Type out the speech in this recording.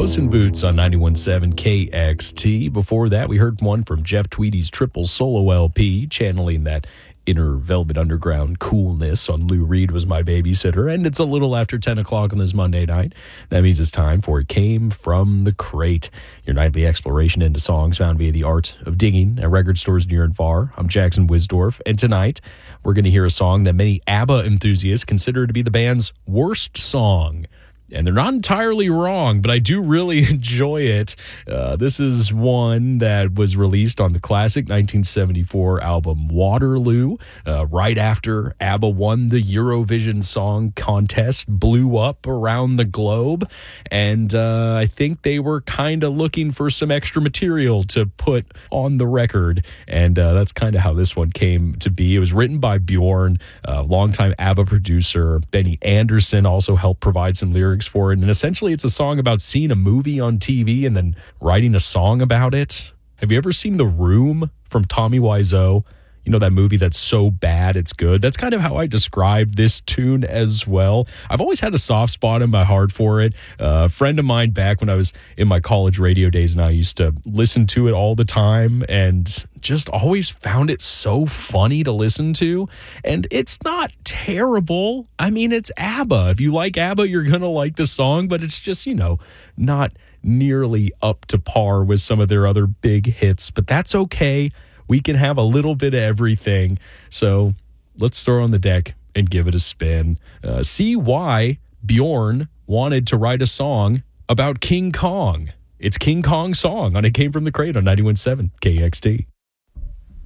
Puss in Boots on 91.7 KXT. Before that, we heard one from Jeff Tweedy's triple solo LP, channeling that inner Velvet Underground coolness on Lou Reed Was My Babysitter. And it's a little after 10 o'clock on this Monday night. That means it's time for It Came From the Crate, your nightly exploration into songs found via the art of digging at record stores near and far. I'm Jackson Wisdorf, and tonight we're going to hear a song that many ABBA enthusiasts consider to be the band's worst song. And they're not entirely wrong, but I do really enjoy it. This is one that was released on the classic 1974 album Waterloo, right after ABBA won the Eurovision Song Contest, blew up around the globe, and I think they were kind of looking for some extra material to put on the record, and that's kind of how this one came to be. It was written by Bjorn, a longtime ABBA producer. Benny Andersson also helped provide some lyrics for it, and essentially it's a song about seeing a movie on TV and then writing a song about it. Have you ever seen The Room from Tommy Wiseau? You know, that movie that's so bad it's good? That's kind of how I describe this tune as well. I've always had a soft spot in my heart for it. A friend of mine back when I was in my college radio days, and I used to listen to it all the time and just always found it so funny to listen to. And it's not terrible. I mean, it's ABBA. If you like ABBA, you're going to like the song, but it's just, you know, not nearly up to par with some of their other big hits. But that's okay. We can have a little bit of everything. So let's throw on the deck and give it a spin. See why Bjorn wanted to write a song about King Kong. It's King Kong's song on It Came From the Crate on 91.7 KXT.